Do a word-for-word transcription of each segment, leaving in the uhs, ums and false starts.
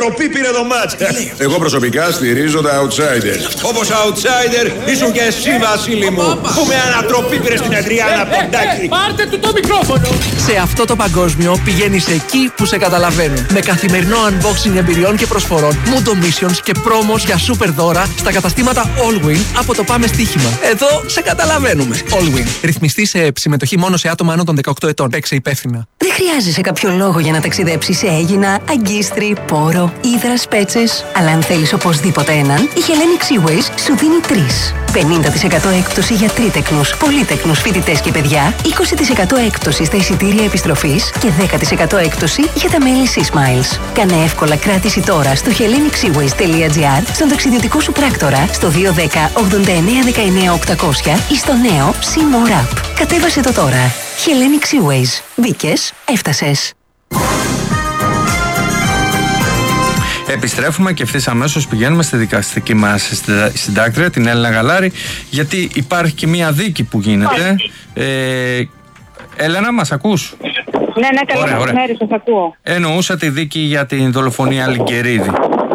ανατροπή πήρε το μάτς. Εγώ προσωπικά στηρίζω τα outsiders. Όπως outsider ήσουν και εσύ, Βασίλη μου, που με ανατροπή πήρε στην Αντριάννα Ποντάκη. Πάρτε του το μικρόφωνο. Σε αυτό το παγκόσμιο πηγαίνεις εκεί που σε καταλαβαίνουν. Με καθημερινό unboxing εμπειριών και προσφορών, Mundo Missions και promos για super δώρα στα καταστήματα Allwin από το Πάμε Στοίχημα. Εδώ σε καταλαβαίνουμε. Allwin. Ρυθμιστή σε συμμετοχή μόνο σε άτομα άνω των δεκαοκτώ ετών. Παίξε υπεύθυνα. Δεν χρειάζεσαι κάποιο λόγο για να ταξιδέψεις σε Αίγινα, Αγκίστρι, Πόρο, Ύδρας, Πέτσες. Αλλά αν θέλεις οπωσδήποτε έναν, η Hellenic Seaways σου δίνει τρεις. πενήντα τοις εκατό έκπτωση για τρίτεκνους, πολύτεκνους φοιτητές και παιδιά, είκοσι τοις εκατό έκπτωση στα εισιτήρια επιστροφής και δέκα τοις εκατό έκπτωση για τα μέλη Sea Smiles. Κάνε εύκολα κράτηση τώρα στο hellenic seaways τελεία gr, στον ταξιδιωτικό σου πράκτορα, στο δύο ένα μηδέν ογδόντα εννέα δεκαεννέα οκτακόσια ή στο νέο Sea More App. Κατέβασε το τώρα. Hellenic Seaways. Μπήκες, έφτασες. Επιστρέφουμε και ευθύς αμέσως πηγαίνουμε στη δικαστική μας συντάκτρια, την Έλενα Γαλάρη, γιατί υπάρχει και μία δίκη που γίνεται. Ε, Έλενα, μας ακούς? Ναι, ναι, καλά μεσημέρι, σας ακούω. Εννοούσα τη δίκη για την δολοφονία Λιγκερίδη.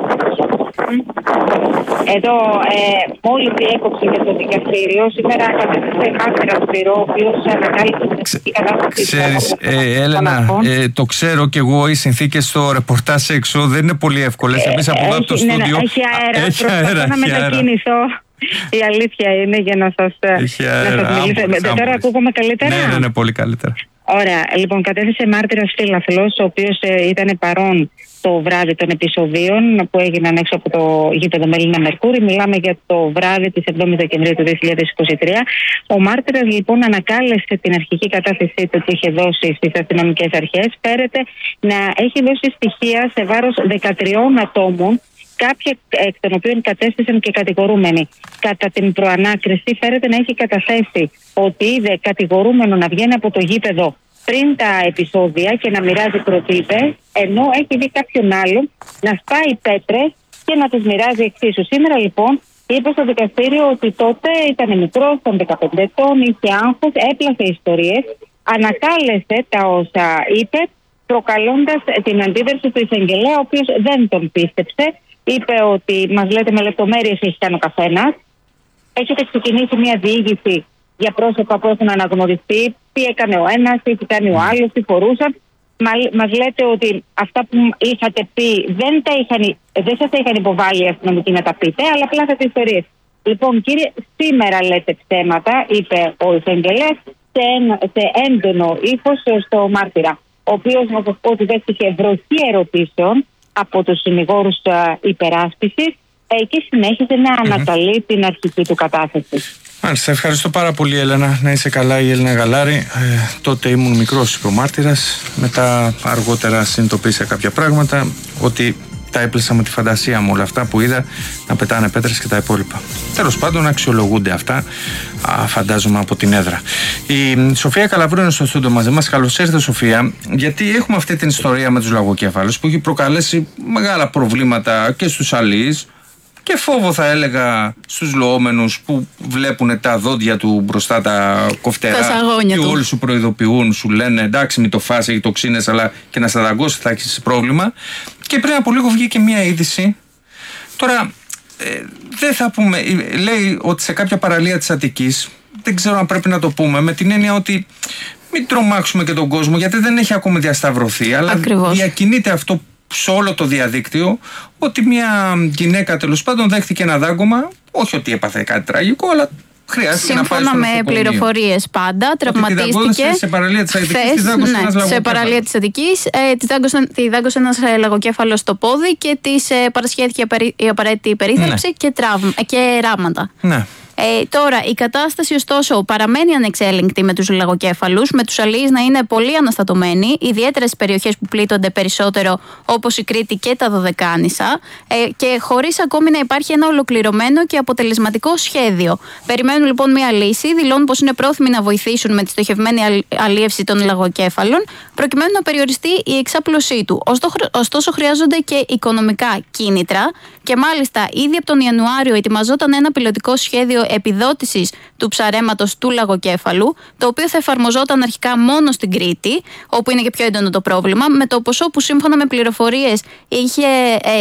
Εδώ ε, μόλις διέκοψε και το δικαστήριο, σήμερα κατέθεσε μάρτυρα Σπυρό, ο οποίος ανακάλυψε την κατάσταση. Ξέρεις, ε, Έλενα, ε, το ξέρω κι εγώ, οι συνθήκες στο ρεπορτάζ έξω δεν είναι πολύ εύκολες. Εμείς από εδώ από το στούντιο. Ναι, έχει αέρα, έχει προσπαθώ να μετακινηθώ. Η αλήθεια είναι για να σας, να σας μιλήσω. Τώρα ακούγομαι καλύτερα. Ναι, ναι, ναι, πολύ καλύτερα. Ωραία. Λοιπόν, κατέθεσε μάρτυρας φίλαθλος, ο οποίος ε, ήταν παρόν το βράδυ των επεισοδίων που έγιναν έξω από το γήπεδο Μελίνα Μερκούρη. Μιλάμε για το βράδυ της εβδόμης Δεκεμβρίου του δύο χιλιάδες είκοσι τρία. Ο μάρτυρας λοιπόν ανακάλεσε την αρχική κατάθεσή του που είχε δώσει στις αστυνομικές αρχές. Φέρεται να έχει δώσει στοιχεία σε βάρος δεκατριών ατόμων, κάποια εκ των οποίων κατέστησαν και κατηγορούμενοι. Κατά την προανάκριση φέρεται να έχει καταθέσει ότι είδε κατηγορούμενο να βγαίνει από το γήπεδο πριν τα επεισόδια και να μοιράζει προτύπες, ενώ έχει δει κάποιον άλλον να σπάει πέτρες και να τις μοιράζει εξίσου. Σήμερα λοιπόν είπε στο δικαστήριο ότι τότε ήταν μικρός, ήταν δεκαπέντε ετών, είχε άγχος, έπλασε ιστορίες, ανακάλεσε τα όσα είπε, προκαλώντας την αντίδραση του εισαγγελέα, ο οποίος δεν τον πίστεψε. Είπε ότι μας λέτε με λεπτομέρειες έχει κάνει ο καθένας. Έχετε ξεκινήσει μια διήγηση για πρόσωπα που έχουν αναγνωριστεί, τι έκανε ο ένας, τι κάνει ο άλλος, τι φορούσαν. Μας λέτε ότι αυτά που είχατε πει δεν, τα είχαν, δεν σας τα είχαν υποβάλει οι αστυνομικοί να τα πείτε, αλλά απλά θα τις ιστορίες. Λοιπόν, κύριε, σήμερα λέτε ψέματα, είπε ο εισαγγελέας σε, σε έντονο ύφος στο μάρτυρα, ο οποίος να σας πω ότι δέχτηκε βροχή ερωτήσεων από τους συνηγόρους υπεράσπισης και συνέχισε να ανακαλεί την αρχική του κατάθεση. Μάλιστα, ευχαριστώ πάρα πολύ, Έλενα. Να είσαι καλά, η Έλενα Γαλάρη. Ε, τότε ήμουν μικρός υπομάρτυρας. Μετά αργότερα συνειδητοποίησα κάποια πράγματα, ότι τα έπλεσα με τη φαντασία μου όλα αυτά που είδα να πετάνε πέτρες και τα υπόλοιπα. Τέλος πάντων, αξιολογούνται αυτά, α, φαντάζομαι, από την έδρα. Η Σοφία Καλαβρού είναι στο στούντιο μαζί μας. Καλώς ήρθατε, Σοφία, γιατί έχουμε αυτή την ιστορία με τους λαγοκέφαλους που έχει προκαλέσει μεγάλα προβλήματα και στους αλείς και φόβο, θα έλεγα, στους λοόμενους που βλέπουν τα δόντια του μπροστά, τα κοφτερά, και του. Όλοι σου προειδοποιούν, σου λένε εντάξει, μην το φας, έχει τοξίνες, αλλά και να στα δαγκώσει θα έχεις πρόβλημα. Και πριν από λίγο βγήκε μια είδηση. Τώρα, ε, δεν θα πούμε, λέει ότι σε κάποια παραλία της Αττικής, δεν ξέρω αν πρέπει να το πούμε, με την έννοια ότι μην τρομάξουμε και τον κόσμο, γιατί δεν έχει ακόμη διασταυρωθεί, αλλά ακριβώς διακινείται αυτό σε όλο το διαδίκτυο, ότι μια γυναίκα τέλος πάντων δέχτηκε ένα δάγκωμα, όχι ότι έπαθε κάτι τραγικό, αλλά χρειάζεται να πάει στο νοσοκομείο. Σύμφωνα με πληροφορίες πάντα, τραυματίστηκε σε παραλία της Αττικής, χθες, τη δάγκωσε ναι, ένας λαγοκέφαλος. Σε παραλία της Αττικής, ε, τη, δάγκωσε, τη δάγκωσε ένας λαγοκέφαλος στο πόδι και της ε, παρασχέθηκε η απαραίτητη περίθαλψη, ναι, και, τραύμ, και ράματα. Ναι. Ε, τώρα, η κατάσταση ωστόσο παραμένει ανεξέλεγκτη με τους λαγοκέφαλους, με τους αλείς να είναι πολύ αναστατωμένοι, ιδιαίτερα στις περιοχές που πλήττονται περισσότερο, όπως η Κρήτη και τα Δωδεκάνησα, ε, και χωρίς ακόμη να υπάρχει ένα ολοκληρωμένο και αποτελεσματικό σχέδιο. Περιμένουν λοιπόν μια λύση, δηλώνουν πως είναι πρόθυμοι να βοηθήσουν με τη στοχευμένη αλίευση των λαγοκέφαλων, προκειμένου να περιοριστεί η εξάπλωσή του. Ωστόσο, χρειάζονται και οικονομικά κίνητρα, και μάλιστα ήδη από τον Ιανουάριο ετοιμαζόταν ένα πιλωτικό σχέδιο επιδότησης του ψαρέματος του λαγοκέφαλου, το οποίο θα εφαρμοζόταν αρχικά μόνο στην Κρήτη, όπου είναι και πιο έντονο το πρόβλημα, με το ποσό που σύμφωνα με πληροφορίες είχε